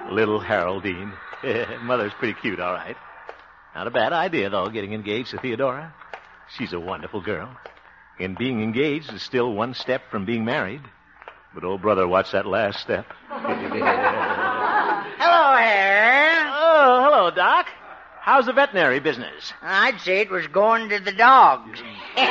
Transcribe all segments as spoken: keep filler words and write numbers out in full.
Little Haroldine. Mother's pretty cute, all right. Not a bad idea, though, getting engaged to Theodora. She's a wonderful girl. And being engaged is still one step from being married. But, old brother, watch that last step. Hello, Harold. Oh, hello, Doc. How's the veterinary business? I'd say it was going to the dogs.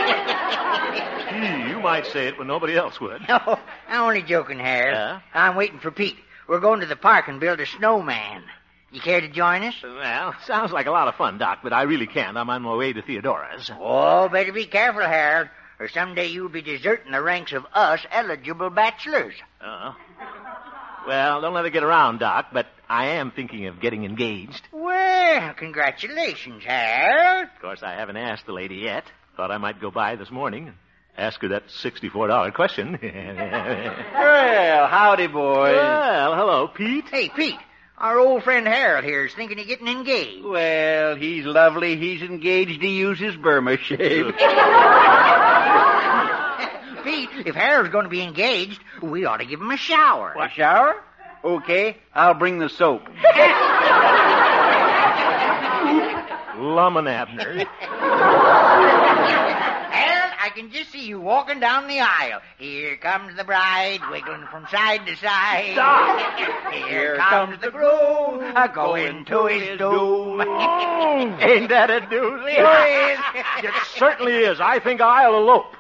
Gee, you might say it when nobody else would. No, I'm only joking, Harold. Yeah? I'm waiting for Pete. We're going to the park and build a snowman. You care to join us? Well, sounds like a lot of fun, Doc, but I really can't. I'm on my way to Theodora's. Oh, better be careful, Harold, or someday you'll be deserting the ranks of us eligible bachelors. Uh-oh. Well, don't let it get around, Doc, but I am thinking of getting engaged. Well, congratulations, Harold. Of course, I haven't asked the lady yet. Thought I might go by this morning and ask her that sixty-four dollar question. Well, howdy, boys. Well, hello, Pete. Hey, Pete, our old friend Harold here is thinking of getting engaged. Well, he's lovely. He's engaged to use his Burma shave. Pete, if Harold's going to be engaged, we ought to give him a shower. A shower? Okay, I'll bring the soap. Lum and Abner. Harold, I can just see you walking down the aisle. Here comes the bride, wiggling from side to side. Stop. Here, Here comes, comes the groom, a going to his doom. Ain't that a doozy? Sure is. It certainly is. I think I'll elope.